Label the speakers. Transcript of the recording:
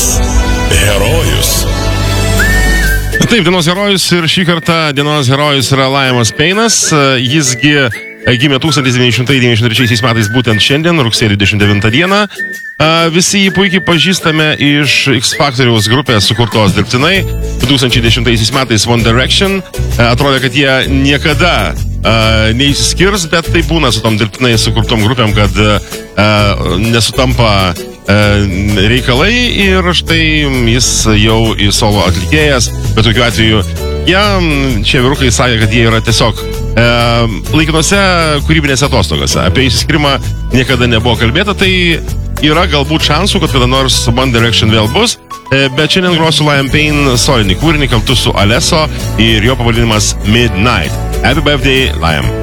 Speaker 1: herojus.
Speaker 2: Taip, dienos herojus ir šį kartą dienos herojus yra Liamas Payne'as. Jisgi gimė 1993 metais būtent šiandien, rugsėjo 29 dieną. Visi jį puikiai pažįstame iš X Factoriaus grupės sukurtos dirbtinai. 2010 metais One Direction. Atrodė, kad jie niekada neįsiskirs, bet tai būna su tom dirbtinai sukurtom grupėm, kad nesutampa reikalai ir štai jis jau į solo atlikėjas, bet tokiu atveju šie vyrukai sakė, kad jie yra tiesiog laikinose kūrybinėse atostogose. Apie įsiskirimą niekada nebuvo kalbėta, tai yra galbūt šansų, kad kada nors One Direction vėl bus, bet šiandien grosiu Liam Payne solinį kūrinį kartu su Alesso ir jo pavadinimas Midnight. Happy birthday, Liam!